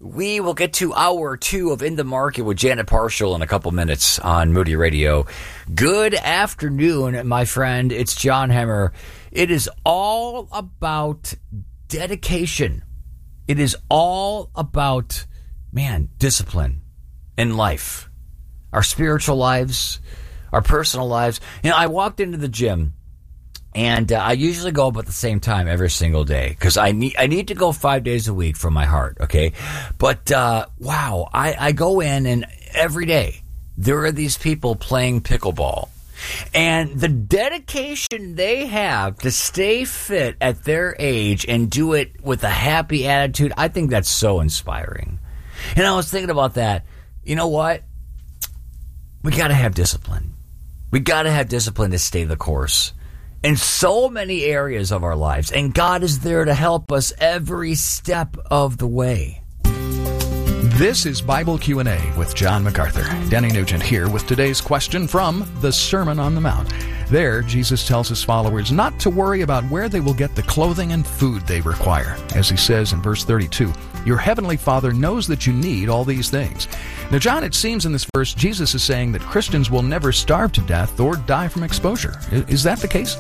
We will get to hour 2 of In the Market with Janet Parshall in a couple minutes on Moody Radio. Good afternoon, my friend. It's John Hemmer. It is all about dedication. It is all about, discipline in life. Our spiritual lives, our personal lives. I walked into the gym, and I usually go about the same time every single day because I need to go 5 days a week from my heart, okay? But, I go in, and every day there are these people playing pickleball. And the dedication they have to stay fit at their age and do it with a happy attitude, I think that's so inspiring. And I was thinking about that. You know what? We got to have discipline. We got to have discipline to stay the course in so many areas of our lives. And God is there to help us every step of the way. This is Bible Q&A with John MacArthur. Denny Nugent here with today's question from the Sermon on the Mount. There, Jesus tells his followers not to worry about where they will get the clothing and food they require. As he says in verse 32, your heavenly Father knows that you need all these things. Now, John, it seems in this verse, Jesus is saying that Christians will never starve to death or die from exposure. Is that the case?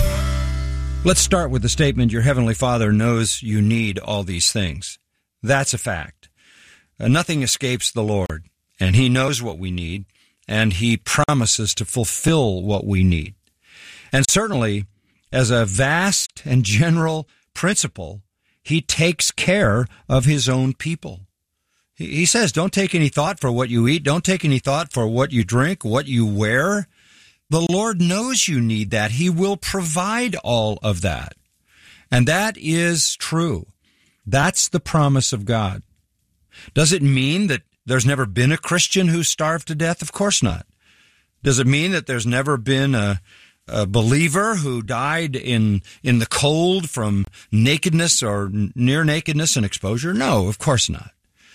Let's start with the statement, your heavenly Father knows you need all these things. That's a fact. Nothing escapes the Lord, and he knows what we need, and he promises to fulfill what we need. And certainly, as a vast and general principle, he takes care of his own people. He says, don't take any thought for what you eat, don't take any thought for what you drink, what you wear. The Lord knows you need that. He will provide all of that. And that is true. That's the promise of God. Does it mean that there's never been a Christian who starved to death? Of course not. Does it mean that there's never been a believer who died in the cold from nakedness or near nakedness and exposure? No, of course not.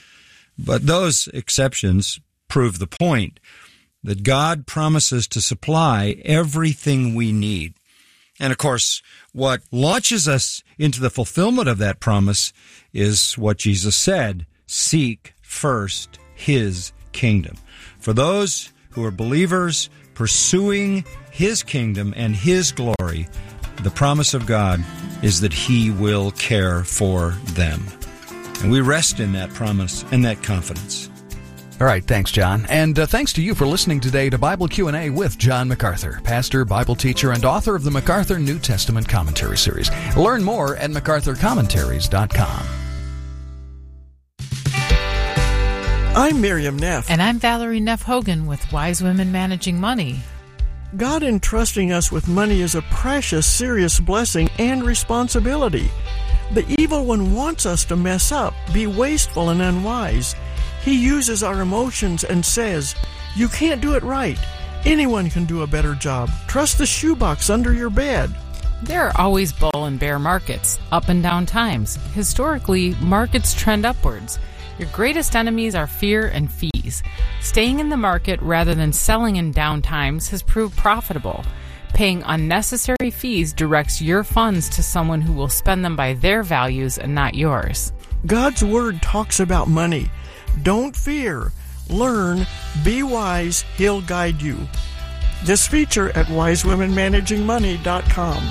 But those exceptions prove the point that God promises to supply everything we need. And of course, what launches us into the fulfillment of that promise is what Jesus said, seek first his kingdom. For those who are believers pursuing his kingdom and his glory, the promise of God is that he will care for them. And we rest in that promise and that confidence. All right, thanks, John. And thanks to you for listening today to Bible Q&A with John MacArthur, pastor, Bible teacher, and author of the MacArthur New Testament Commentary Series. Learn more at MacArthurCommentaries.com. I'm Miriam Neff. And I'm Valerie Neff Hogan with Wise Women Managing Money. God entrusting us with money is a precious, serious blessing and responsibility. The evil one wants us to mess up, be wasteful and unwise. He uses our emotions and says, you can't do it right. Anyone can do a better job. Trust the shoebox under your bed. There are always bull and bear markets, up and down times. Historically, markets trend upwards. Your greatest enemies are fear and fees. Staying in the market rather than selling in down times has proved profitable. Paying unnecessary fees directs your funds to someone who will spend them by their values and not yours. God's Word talks about money. Don't fear. Learn. Be wise. He'll guide you. This feature at wisewomenmanagingmoney.com.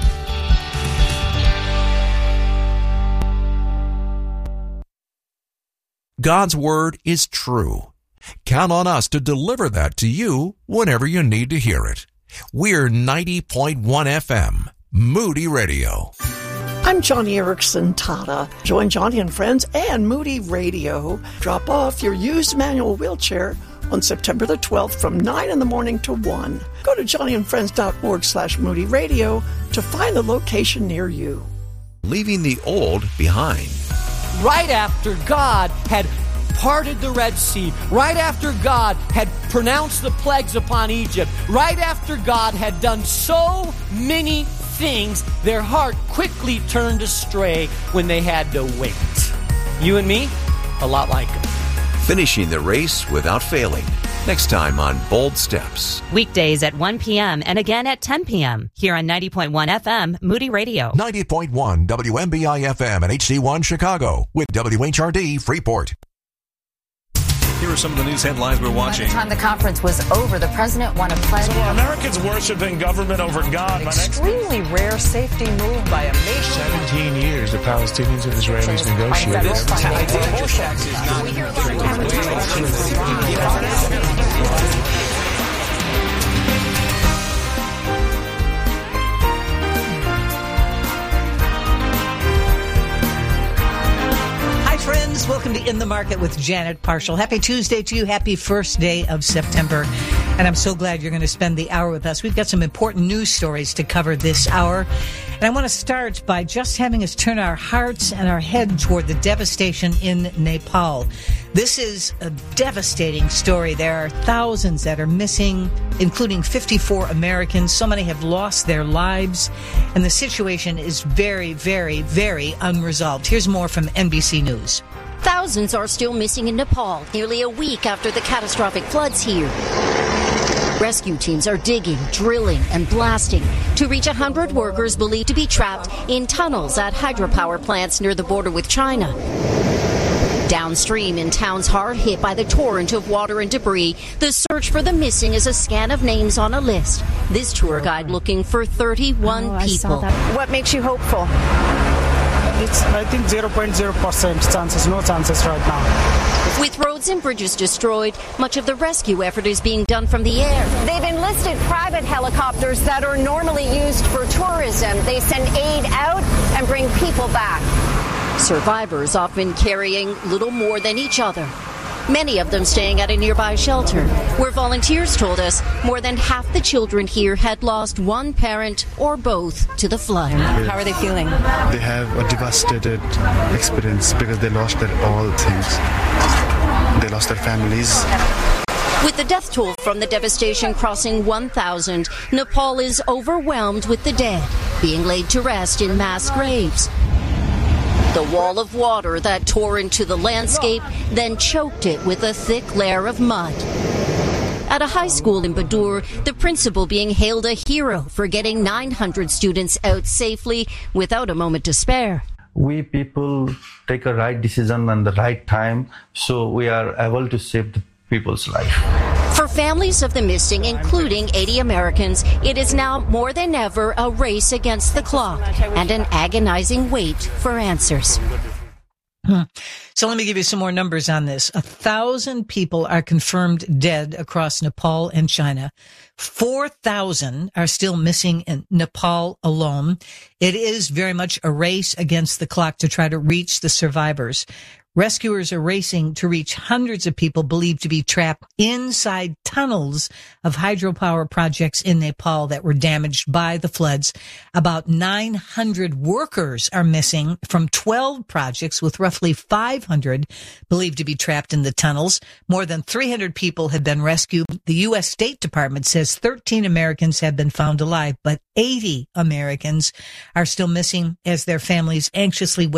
God's Word is true. Count on us to deliver that to you whenever you need to hear it. We're 90.1 FM, Moody Radio. I'm Johnny Erickson Tata. Join Johnny and Friends and Moody Radio. Drop off your used manual wheelchair on September the 12th from 9 in the morning to 1. Go to johnnyandfriends.org/Moody Radio to find the location near you. Leaving the old behind. Right after God had parted the Red Sea, right after God had pronounced the plagues upon Egypt, right after God had done so many things, their heart quickly turned astray when they had to wait. You and me, a lot like them. Finishing the race without failing. Next time on Bold Steps. Weekdays at 1 p.m. and again at 10 p.m. here on 90.1 FM, Moody Radio. 90.1 WMBI FM and HD1 Chicago with WHRD Freeport. Here are some of the news headlines we're watching. By the time the conference was over, the president won a pledge. So Americans worshiping government over God. An extremely rare safety move by a nation. 17 years the Palestinians and Israelis negotiated. This tax is not... Friends, welcome to In the Market with Janet Parshall. Happy Tuesday to you. Happy first day of September. And I'm so glad you're going to spend the hour with us. We've got some important news stories to cover this hour. And I want to start by just having us turn our hearts and our head toward the devastation in Nepal. This is a devastating story. There are thousands that are missing, including 54 Americans. So many have lost their lives. And the situation is very, very, very unresolved. Here's more from NBC News. Thousands are still missing in Nepal, nearly a week after the catastrophic floods here. Rescue teams are digging, drilling, and blasting to reach 100 workers believed to be trapped in tunnels at hydropower plants near the border with China. Downstream in towns hard hit by the torrent of water and debris, the search for the missing is a scan of names on a list. This tour guide looking for 31 people. What makes you hopeful? It's, I think, 0.0% chances, no chances right now. With roads and bridges destroyed, much of the rescue effort is being done from the air. They've enlisted private helicopters that are normally used for tourism. They send aid out and bring people back. Survivors often carrying little more than each other. Many of them staying at a nearby shelter, where volunteers told us more than half the children here had lost one parent or both to the flood. How are they feeling? They have a devastated experience because they lost all things. They lost their families. With the death toll from the devastation crossing 1,000, Nepal is overwhelmed with the dead, being laid to rest in mass graves. The wall of water that tore into the landscape then choked it with a thick layer of mud. At a high school in Badur, the principal being hailed a hero for getting 900 students out safely without a moment to spare. We people take a right decision and the right time, so we are able to save the people's life. For families of the missing, including 80 Americans, it is now more than ever a race against the clock and an agonizing wait for answers. So let me give you some more numbers on this. 1,000 people are confirmed dead across Nepal and China. 4,000 are still missing in Nepal alone. It is very much a race against the clock to try to reach the survivors. Rescuers are racing to reach hundreds of people believed to be trapped inside tunnels of hydropower projects in Nepal that were damaged by the floods. About 900 workers are missing from 12 projects, with roughly 500 believed to be trapped in the tunnels. More than 300 people have been rescued. The U.S. State Department says 13 Americans have been found alive, but 80 Americans are still missing as their families anxiously wait